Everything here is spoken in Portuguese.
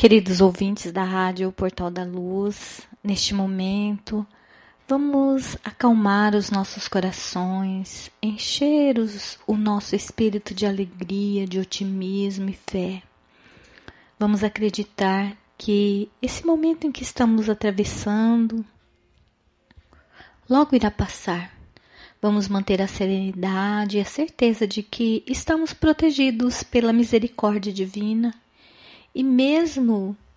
Queridos ouvintes da Rádio Portal da Luz, neste momento, vamos acalmar os nossos corações, encher o nosso espírito de alegria, de otimismo e fé. Vamos acreditar que esse momento em que estamos atravessando logo irá passar. Vamos manter a serenidade e a certeza de que estamos protegidos pela misericórdia divina. E mesmo